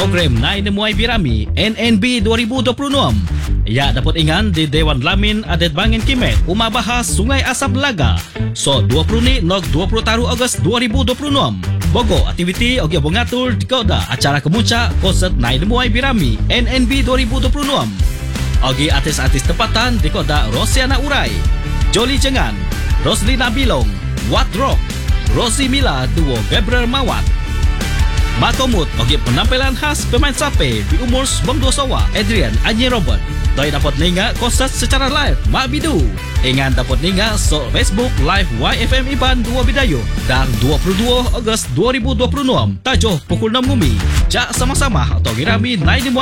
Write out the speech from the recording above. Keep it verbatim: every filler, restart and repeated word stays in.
program Nai Nemuai Birami N N B dua ribu dua puluh enam. Ia dapat ingan di Dewan Lamin Adat Bangin Kimet Umah Bahas Sungai Asap Laga. So dua puluh ni nog dua puluh taru Ogos dua ribu dua puluh enam. Bogo aktiviti ogi bongatur di koda acara kemuncak konsert Nai Nemuai Birami N N B dua ribu dua puluh enam. Ogi artis-artis tempatan di koda Rosiana Urai, Jolly Jengan, Roslina Bilong, Wat Rock, Rosie Mila duo Gabriel Mawat. Makomut ogi penampilan khas pemain sape di umur sembilan belas sawa Adrian Anyi Robert. Doi dapat ninga konsert secara live Mak Bidu. Ingat dapat ninga so Facebook live Y F M Iban dua Bidayu dan dua puluh dua Ogos dua ribu dua puluh enam. Tajuh pukul enam Gumi. Jak sama-sama atau Girami Nai Nemuai